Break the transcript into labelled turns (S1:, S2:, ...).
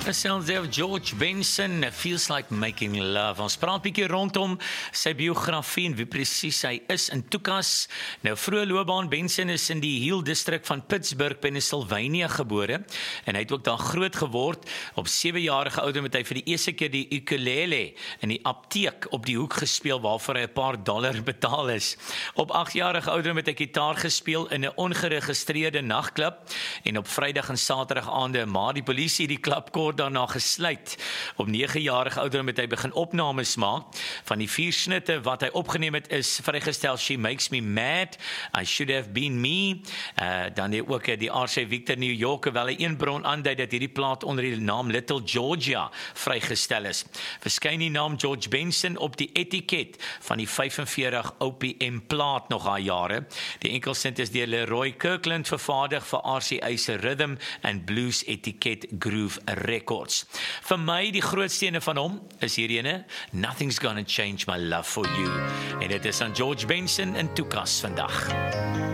S1: Gesels of George Benson, Feels Like Making Love. Ons praat 'n bietjie rondom sy biografie en wie presies hy is in Tukas. Nou, vroeë loopbaan, Benson is in die Hill District van Pittsburgh, Pennsylvania gebore en hy het ook daar groot geword. Op 7-jarige ouderdom het hy vir die eerste keer die ukulele in die apteek op die hoek gespeel waarvoor hy $'n paar betaal is. Op 8-jarige ouderdom het hy gitaar gespeel in 'n ongeregistreerde nagklub en op Vrydag en Saterdag aande, maar die polisie die klub kort daarna gesluit. Op 9-jarige ouderdom het hy begin opnames maak. Van die 4 snitte wat hy opgeneem het is vrygestel She Makes Me Mad, I Should Have Been Me, dan het ook die RC Victor New York, wel 'n bron aandui dat hierdie plaat onder die naam Little Georgia vrygestel is. Verskyn die naam George Benson op die etiket van die 45 OPM plaat nog haar jare. Die enkelsint is deur Leroy Kirkland vervaardig vir RCA se Rhythm and Blues etiket Groove Records. Vir my die grootste ene van hom is hierdie ene, Nothing's Gonna Change My Love For You. En dit is aan George Benson in Tukas vandag.